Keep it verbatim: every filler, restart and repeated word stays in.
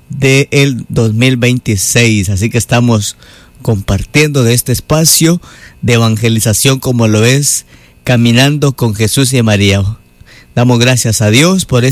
del dos mil veintiséis. Así que estamos compartiendo de este espacio de evangelización, como lo es Caminando con Jesús y María. Damos gracias a Dios por